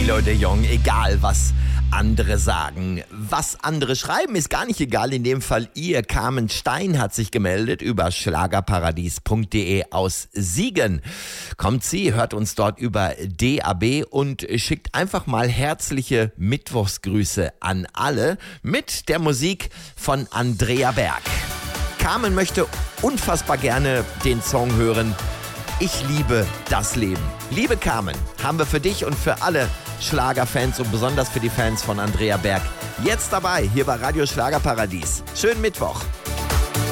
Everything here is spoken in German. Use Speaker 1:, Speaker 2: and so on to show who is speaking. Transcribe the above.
Speaker 1: Thilo de Jong, egal was andere sagen. Was andere schreiben, ist gar nicht egal. In dem Fall ihr. Carmen Stein hat sich gemeldet über schlagerparadies.de aus Siegen. Kommt sie, hört uns dort über DAB und schickt einfach mal herzliche Mittwochsgrüße an alle mit der Musik von Andrea Berg. Carmen möchte unfassbar gerne den Song hören. Ich liebe das Leben. Liebe Carmen, haben wir für dich und für alle Schlagerfans und besonders für die Fans von Andrea Berg jetzt dabei, hier bei Radio Schlagerparadies. Schönen Mittwoch.